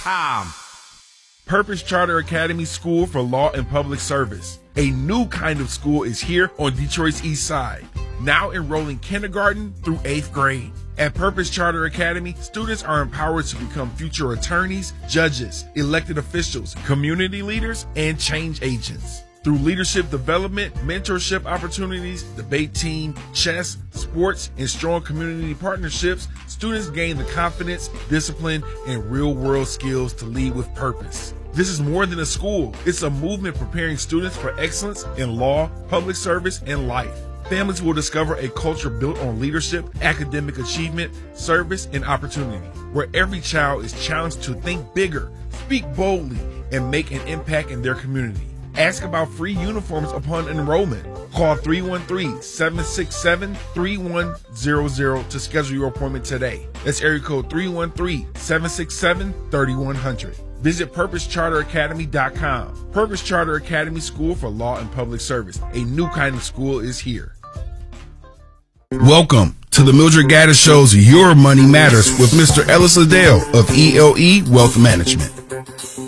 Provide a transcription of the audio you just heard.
PurposeCharterAcademy.com. Purpose Charter Academy School for Law and Public Service. A new kind of school is here on Detroit's East Side, now enrolling kindergarten through 8th grade. At Purpose Charter Academy, students are empowered to become future attorneys, judges, elected officials, community leaders, and change agents. Through leadership development, mentorship opportunities, debate team, chess, sports, and strong community partnerships, students gain the confidence, discipline, and real-world skills to lead with purpose. This is more than a school. It's a movement preparing students for excellence in law, public service, and life. Families will discover a culture built on leadership, academic achievement, service, and opportunity, where every child is challenged to think bigger, speak boldly, and make an impact in their community. Ask about free uniforms upon enrollment. Call 313-767-3100 to schedule your appointment today. That's area code 313-767-3100. Visit PurposeCharterAcademy.com. Purpose Charter Academy School for Law and Public Service. A new kind of school is here. Welcome to the Mildred Gaddis Show's Your Money Matters with Mr. Ellis Liddell of ELE Wealth Management.